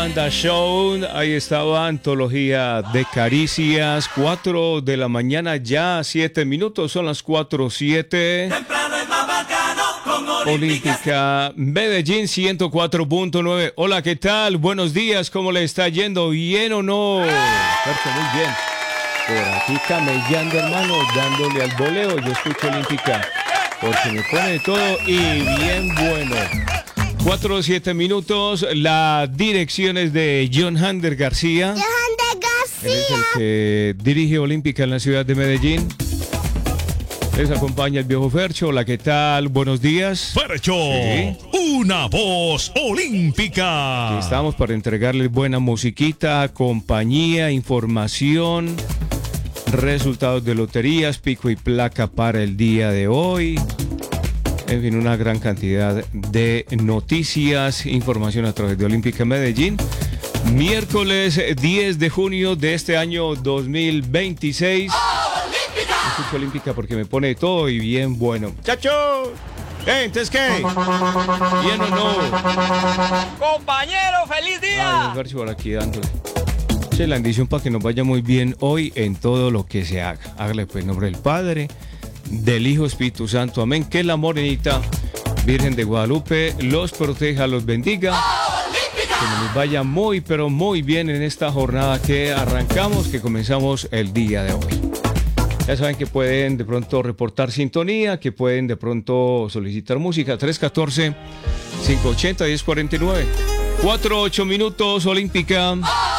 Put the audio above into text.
Banda Show, ahí estaba Antología de Caricias, 4 de la mañana, ya 7 minutos, son las 4:07. Temprano es más bacano con Olímpica Medellín 104.9. Hola, ¿qué tal? Buenos días, ¿cómo le está yendo? ¿Bien o no? Perfecto, muy bien. Por aquí camellando, hermano, dándole al voleo. Yo escucho Olímpica porque me pone de todo y bien bueno. 4:07 minutos. La dirección es de John Hander García. Johan de Él es el García. que dirige Olímpica en la ciudad de Medellín. Les acompaña el viejo Fercho. Hola, ¿qué tal? Buenos días. Fercho, Sí. una voz olímpica. Aquí estamos para entregarles buena musiquita, compañía, información, resultados de loterías, pico y placa para el día de hoy. En fin, una gran cantidad de noticias, información a través de Olímpica Medellín. Miércoles 10 de junio de este año 2026. Escucho Olímpica porque me pone todo y bien bueno. ¡Chachos! ¿Entonces qué? ¿Bien o no? Compañero, feliz Ay, día. el Fercho por aquí dándole. Eche la bendición para que nos vaya muy bien hoy en todo lo que se haga. Hágale pues en nombre del Padre, del Hijo, Espíritu Santo. Amén. Que la morenita Virgen de Guadalupe los proteja, los bendiga. Que nos vaya muy, pero muy bien en esta jornada que arrancamos, que comenzamos el día de hoy. Ya saben que pueden de pronto reportar sintonía, que pueden de pronto solicitar música. 314-580-1049. 4-8 minutos, Olímpica.